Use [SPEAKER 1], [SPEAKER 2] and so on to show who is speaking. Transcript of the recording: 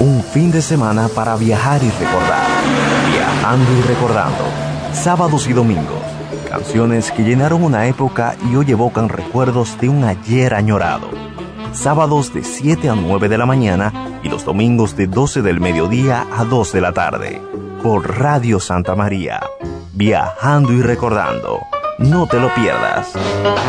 [SPEAKER 1] Un fin de semana para viajar y recordar. Viajando y recordando. Sábados y domingos. Canciones que llenaron una época y hoy evocan recuerdos de un ayer añorado. Sábados de 7 a 9 de la mañana y los domingos de 12 del mediodía a 2 de la tarde. Por Radio Santa María. Viajando y recordando. No te lo pierdas.